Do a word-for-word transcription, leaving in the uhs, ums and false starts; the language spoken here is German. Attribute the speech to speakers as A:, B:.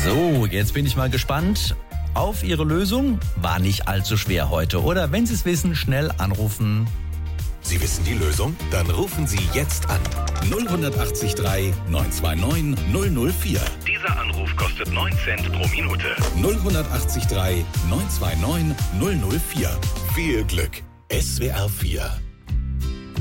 A: So, jetzt bin ich mal gespannt auf Ihre Lösung. War nicht allzu schwer heute, oder? Wenn Sie es wissen, schnell anrufen.
B: Sie wissen die Lösung? Dann rufen Sie jetzt an. null acht drei neun zwei neun null null vier.
C: Dieser Anruf kostet neun Cent pro Minute.
B: null acht drei neun zwei neun null null vier. Viel Glück. S W R vier.